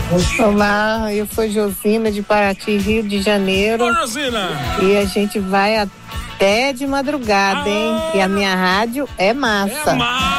Olá, eu sou Josina de Paraty, Rio de Janeiro. Oi, Josina. E a gente vai até de madrugada, hein? E a minha rádio é massa.